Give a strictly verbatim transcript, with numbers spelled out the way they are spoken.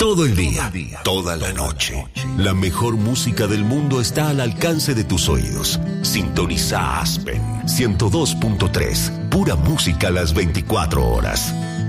Todo el día, toda la noche. La mejor música del mundo está al alcance de tus oídos. Sintoniza Aspen ciento dos punto tres. Pura música las veinticuatro horas.